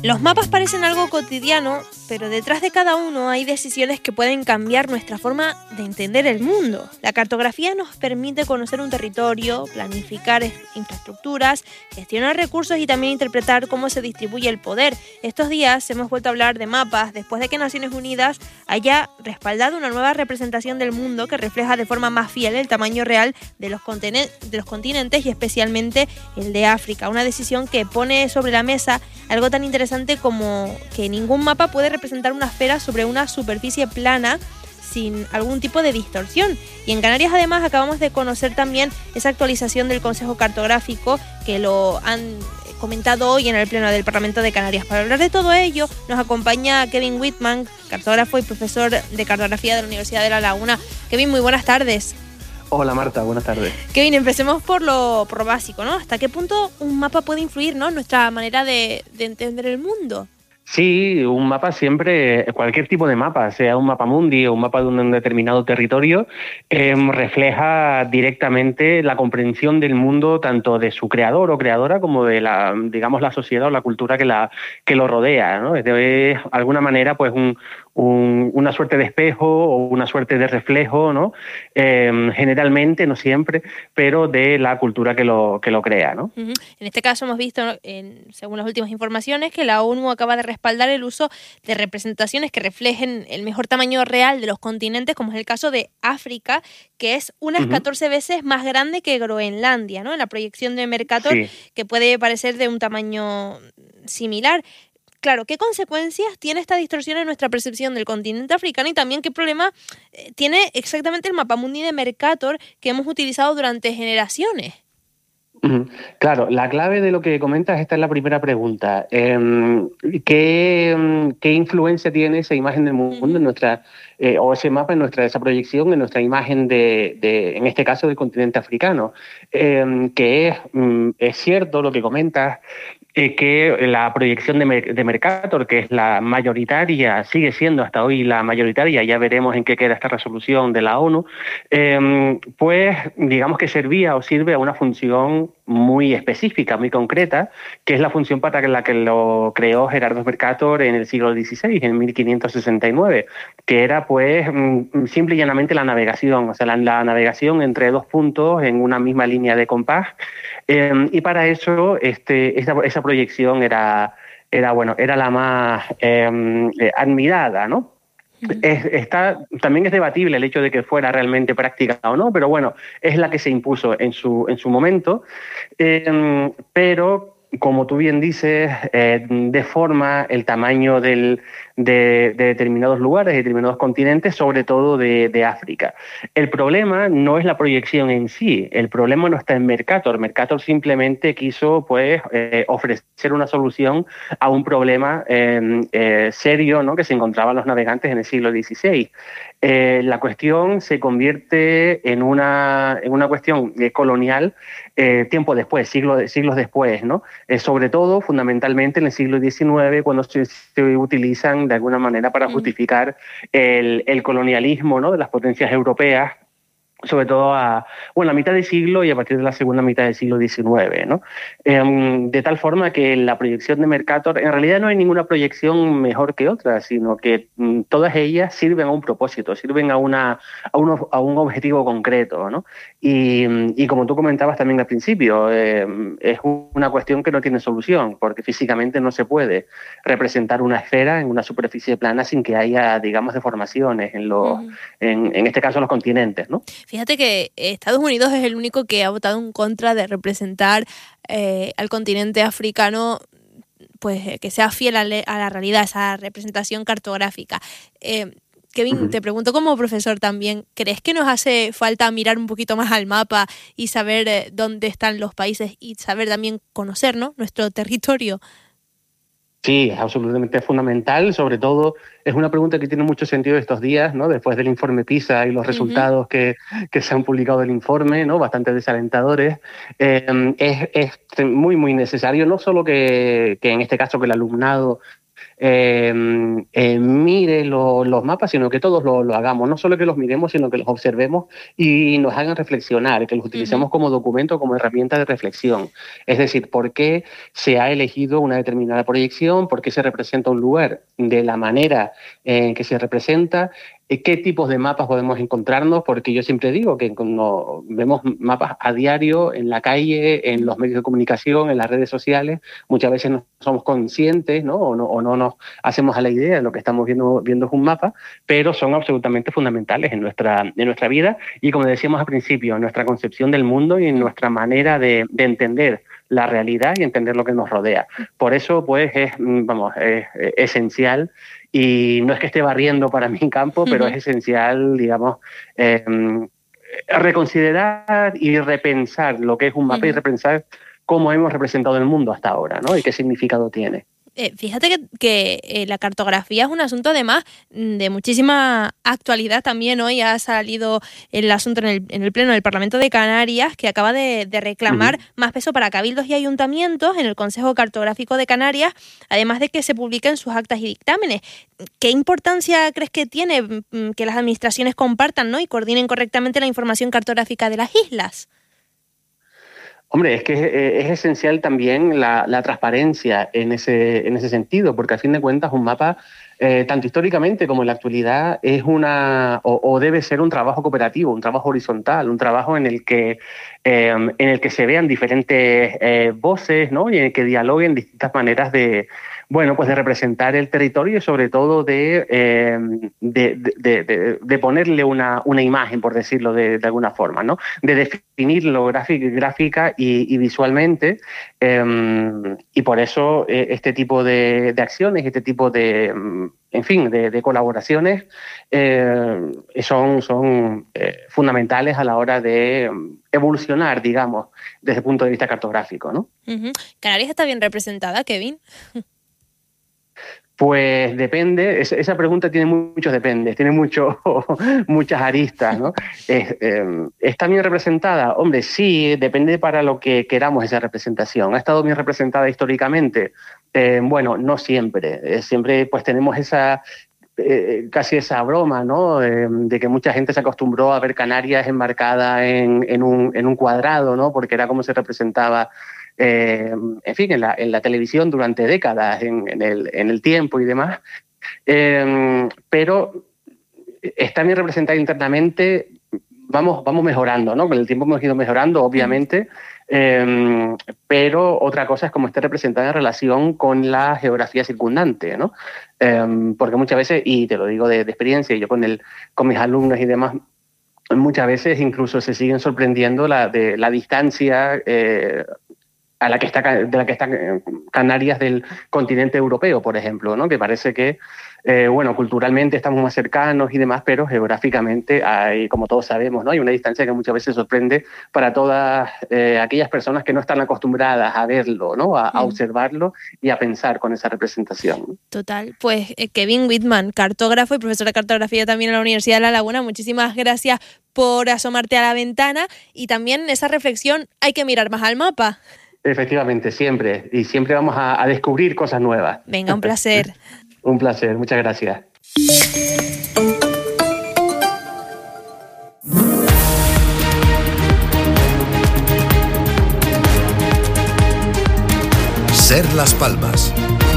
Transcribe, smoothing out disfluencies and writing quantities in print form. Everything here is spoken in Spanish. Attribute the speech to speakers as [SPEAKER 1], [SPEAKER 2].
[SPEAKER 1] Los mapas parecen algo cotidiano, pero detrás de cada uno hay decisiones que pueden cambiar nuestra forma de entender el mundo. La cartografía nos permite conocer un territorio, planificar infraestructuras, gestionar recursos y también interpretar cómo se distribuye el poder. Estos días hemos vuelto a hablar de mapas después de que Naciones Unidas haya respaldado una nueva representación del mundo que refleja de forma más fiel el tamaño real de los continentes y especialmente el de África. Una decisión que pone sobre la mesa algo tan interesante como que ningún mapa puede representar una esfera sobre una superficie plana sin algún tipo de distorsión. Y en Canarias además acabamos de conocer también esa actualización del Consejo Cartográfico que lo han comentado hoy en el Pleno del Parlamento de Canarias. Para hablar de todo ello nos acompaña Kevin Whitman, cartógrafo y profesor de cartografía de la Universidad de La Laguna. Kevin, muy buenas tardes.
[SPEAKER 2] Hola Marta, buenas tardes.
[SPEAKER 1] Kevin, empecemos por lo básico, ¿no? ¿Hasta qué punto un mapa puede influir, ¿no?, en nuestra manera de entender el mundo?
[SPEAKER 2] Sí, un mapa siempre, cualquier tipo de mapa, sea un mapa mundi o un mapa de un determinado territorio, refleja directamente la comprensión del mundo tanto de su creador o creadora como de la, digamos, la sociedad o la cultura que lo rodea, ¿no? Es de alguna manera pues una suerte de espejo o una suerte de reflejo, ¿no? Generalmente, no siempre, pero de la cultura que lo crea, ¿no?
[SPEAKER 1] En este caso hemos visto, según las últimas informaciones, que la ONU acaba de respaldar el uso de representaciones que reflejen el mejor tamaño real de los continentes, como es el caso de África, que es unas 14 veces más grande que Groenlandia, ¿no? En la proyección de Mercator, sí, que puede parecer de un tamaño similar. Claro, ¿qué consecuencias tiene esta distorsión en nuestra percepción del continente africano y también qué problema tiene exactamente el mapamundi de Mercator que hemos utilizado durante generaciones?
[SPEAKER 2] Claro, la clave de lo que comentas, esta es la primera pregunta. ¿Qué influencia tiene esa imagen del mundo en nuestra, o ese mapa en esa proyección, en nuestra imagen en este caso, del continente africano? Que es cierto lo que comentas, que la proyección de Mercator, que es la mayoritaria, sigue siendo hasta hoy la mayoritaria, ya veremos en qué queda esta resolución de la ONU, pues digamos que servía o sirve a una función muy específica, muy concreta, que es la función para la que lo creó Gerardo Mercator en el siglo XVI, en 1569, que era pues simple y llanamente la navegación, o sea, la navegación entre dos puntos en una misma línea de compás, y para eso esa proyección era la más admirada, ¿no? También es debatible el hecho de que fuera realmente práctica o no, pero bueno, es la que se impuso en su momento, pero como tú bien dices, deforma el tamaño de determinados lugares, de determinados continentes, sobre todo de África. El problema no es la proyección en sí, el problema no está en Mercator. Mercator simplemente quiso pues, ofrecer una solución a un problema serio, ¿no?, que se encontraban los navegantes en el siglo XVI. La cuestión se convierte en una cuestión colonial tiempo después, siglos después, ¿no? Sobre todo, fundamentalmente, en el siglo XIX, cuando se utilizan de alguna manera para justificar el colonialismo, ¿no?, de las potencias europeas, sobre todo a mitad del siglo y a partir de la segunda mitad del siglo XIX, ¿no? De tal forma que la proyección de Mercator, en realidad no hay ninguna proyección mejor que otra, sino que todas ellas sirven a un propósito, sirven a un objetivo concreto, ¿no? Y como tú comentabas también al principio, es una cuestión que no tiene solución, porque físicamente no se puede representar una esfera en una superficie plana sin que haya, digamos, deformaciones en este caso, los continentes, ¿no?
[SPEAKER 1] Fíjate que Estados Unidos es el único que ha votado en contra de representar al continente africano, pues que sea fiel a la realidad, esa representación cartográfica. Kevin, te pregunto como profesor también, ¿crees que nos hace falta mirar un poquito más al mapa y saber dónde están los países y saber también conocer, ¿no?, nuestro territorio?
[SPEAKER 2] Sí, es absolutamente fundamental, sobre todo es una pregunta que tiene mucho sentido estos días, ¿no? Después del informe PISA y los resultados que se han publicado del informe, ¿no?, bastante desalentadores. Es muy, muy necesario, no solo que en este caso que el alumnado mire los mapas, sino que todos lo hagamos. No solo que los miremos, sino que los observemos y nos hagan reflexionar, que los utilicemos como documento, como herramienta de reflexión. Es decir, ¿por qué se ha elegido una determinada proyección? ¿Por qué se representa un lugar de la manera en que se representa? ¿Qué tipos de mapas podemos encontrarnos? Porque yo siempre digo que cuando vemos mapas a diario en la calle, en los medios de comunicación, en las redes sociales, muchas veces no somos conscientes, ¿no? O no nos hacemos a la idea de lo que estamos viendo es un mapa, pero son absolutamente fundamentales en nuestra vida y, como decíamos al principio, en nuestra concepción del mundo y en nuestra manera de entender la realidad y entender lo que nos rodea. Por eso, pues, es esencial. Y no es que esté barriendo para mi campo, pero es esencial, digamos, reconsiderar y repensar lo que es un mapa y repensar cómo hemos representado el mundo hasta ahora, ¿no? Y qué significado tiene.
[SPEAKER 1] Fíjate que la cartografía es un asunto además de muchísima actualidad también. Hoy ha salido el asunto en el Pleno del Parlamento de Canarias, que acaba de reclamar más peso para cabildos y ayuntamientos en el Consejo Cartográfico de Canarias, además de que se publiquen sus actas y dictámenes. ¿Qué importancia crees que tiene que las administraciones compartan, ¿no?, y coordinen correctamente la información cartográfica de las islas?
[SPEAKER 2] Hombre, es que es esencial también la transparencia en ese sentido, porque a fin de cuentas un mapa, tanto históricamente como en la actualidad, es o debe ser un trabajo cooperativo, un trabajo horizontal, un trabajo en el que se vean diferentes voces, ¿no? Y en el que dialoguen distintas maneras de representar el territorio y sobre todo de ponerle una imagen, por decirlo de alguna forma, ¿no? De definirlo gráfica y visualmente, y por eso este tipo de acciones, este tipo de colaboraciones son fundamentales a la hora de evolucionar, digamos, desde el punto de vista cartográfico, ¿no?
[SPEAKER 1] ¿Canarias está bien representada, Kevin?
[SPEAKER 2] Pues depende, esa pregunta tiene muchos dependes, tiene muchas aristas, ¿no? ¿Está bien representada? Hombre, sí, depende para lo que queramos esa representación. ¿Ha estado bien representada históricamente? No siempre. Siempre pues tenemos casi esa broma, ¿no? De que mucha gente se acostumbró a ver Canarias enmarcada en un cuadrado, ¿no? Porque era como se representaba en la televisión durante décadas, en el tiempo y demás, pero está bien representada internamente. Vamos mejorando, ¿no? Con el tiempo hemos ido mejorando, obviamente, pero otra cosa es cómo esté representada en relación con la geografía circundante, ¿no? Porque muchas veces, y te lo digo de experiencia, y yo con mis alumnos y demás, muchas veces incluso se siguen sorprendiendo de la distancia de la que está Canarias del continente europeo, por ejemplo, ¿no? Que parece que, culturalmente estamos más cercanos y demás, pero geográficamente hay, como todos sabemos, ¿no? Hay una distancia que muchas veces sorprende para todas aquellas personas que no están acostumbradas a verlo, ¿no? A observarlo y a pensar con esa representación.
[SPEAKER 1] Total. Pues Kevin Whitman, cartógrafo y profesor de cartografía también en la Universidad de La Laguna, muchísimas gracias por asomarte a la ventana y también esa reflexión, hay que mirar más al mapa.
[SPEAKER 2] Efectivamente, siempre. Y siempre vamos a descubrir cosas nuevas.
[SPEAKER 1] Venga, un placer.
[SPEAKER 2] Un placer, muchas gracias.
[SPEAKER 3] Ser Las Palmas.